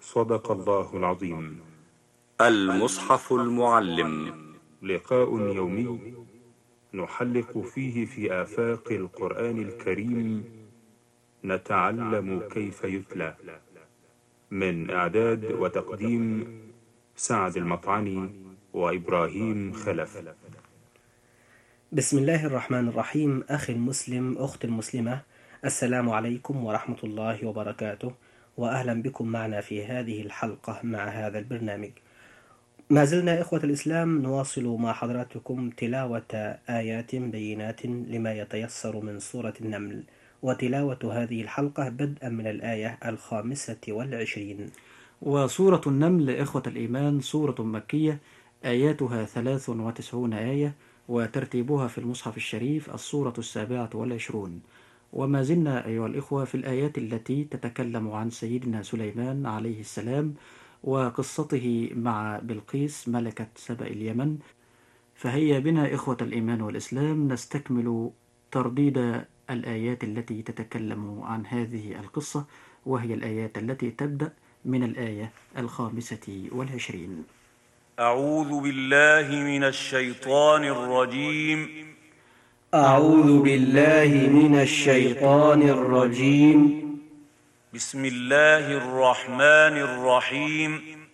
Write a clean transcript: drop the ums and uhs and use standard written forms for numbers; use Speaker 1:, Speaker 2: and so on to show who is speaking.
Speaker 1: صدق الله العظيم.
Speaker 2: المصحف المعلم،
Speaker 1: لقاء يومي نحلق فيه في آفاق القرآن الكريم، نتعلم كيف يتلى. من إعداد وتقديم سعد المطعني وإبراهيم خلف.
Speaker 3: بسم الله الرحمن الرحيم. أخي المسلم، أخت المسلمة، السلام عليكم ورحمة الله وبركاته، وأهلا بكم معنا في هذه الحلقة مع هذا البرنامج. ما زلنا إخوة الإسلام نواصل مع حضراتكم تلاوة آيات بينات لما يتيسر من سورة النمل، وتلاوة هذه الحلقة بدءا من الآية 25.
Speaker 4: وسورة النمل إخوة الإيمان سورة مكية، آياتها 93 آية، وترتيبها في المصحف الشريف السورة 27. وما زلنا أيها الإخوة في الآيات التي تتكلم عن سيدنا سليمان عليه السلام وقصته مع بلقيس ملكة سبأ اليمن. فهيا بنا إخوة الإيمان والإسلام نستكمل ترديد الآيات التي تتكلم عن هذه القصة، وهي الآيات التي تبدأ من الآية 25.
Speaker 2: أعوذ بالله من الشيطان الرجيم.
Speaker 3: أعوذ بالله من الشيطان الرجيم.
Speaker 2: بسم الله الرحمن الرحيم.